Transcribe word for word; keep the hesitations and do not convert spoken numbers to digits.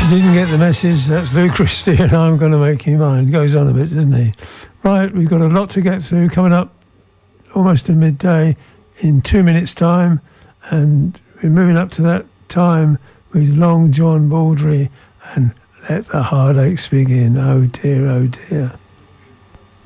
Didn't get the message. That's Lou Christie, and I'm going to make you mine. Goes on a bit, doesn't he? Right, we've got a lot to get through. Coming up almost to midday in two minutes' time, and we're moving up to that time with Long John Baldry and Let the Heartaches Begin. Oh dear, oh dear.